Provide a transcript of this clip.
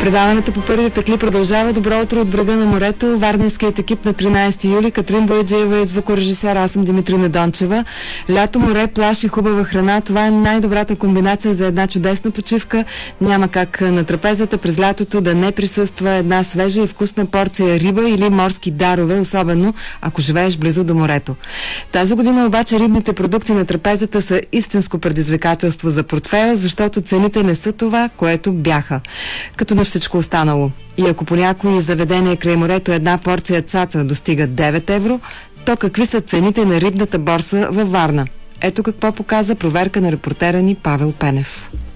Предаването по първи петли продължава. Добро утро от брега на морето. Варненският екип на 13 юли. Катрин Бояджиева е звукорежисер, аз съм Димитрина Дончева. Лято, море, плаж и хубава храна. Това е най-добрата комбинация за една чудесна почивка. Няма как на трапезата през лятото да не присъства една свежа и вкусна порция риба или морски дарове, особено ако живееш близо до морето. Тази година обаче рибните продукти на трапезата са истинско предизвикателство за портфея, защото цените не са това, което бяха. Като на всичко останало. И ако по някои заведения край морето една порция цаца достига 9 евро, то какви са цените на рибната борса във Варна? Ето какво показа проверка на репортера ни Павел Пенев.